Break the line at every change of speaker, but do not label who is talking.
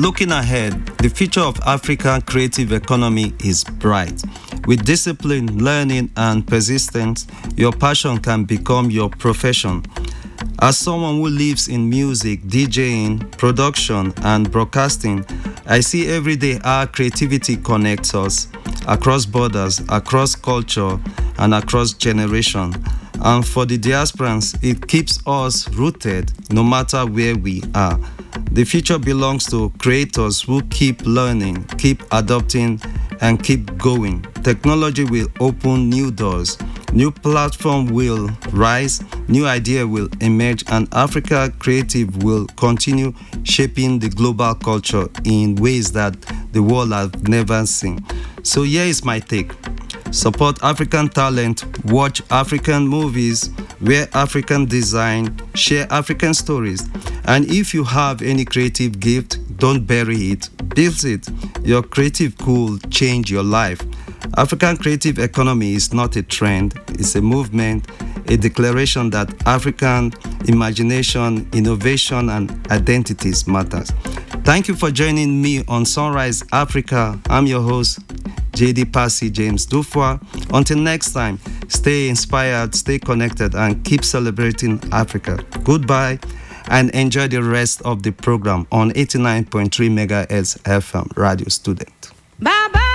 Looking ahead, the future of African creative economy is bright. With discipline, learning, and persistence, your passion can become your profession. As someone who lives in music, DJing, production, and broadcasting, I see every day how creativity connects us across borders, across culture, and across generation. And for the diasporans, it keeps us rooted no matter where we are. The future belongs to creators who keep learning, keep adopting, and keep going. Technology will open new doors. New platform will rise, new idea will emerge, and Africa Creative will continue shaping the global culture in ways that the world has never seen. So here is my take. Support African talent, watch African movies, wear African design, share African stories. And if you have any creative gift, don't bury it, build it. Your creative could change your life. African creative economy is not a trend, it's a movement, a declaration that African imagination, innovation, and identities matters. Thank you for joining me on Sunrise Africa. I'm your host, JD Passy James Dufwa. Until next time, stay inspired, stay connected, and keep celebrating Africa. Goodbye, and enjoy the rest of the program on 89.3 MHz FM Radio Student.
Bye-bye.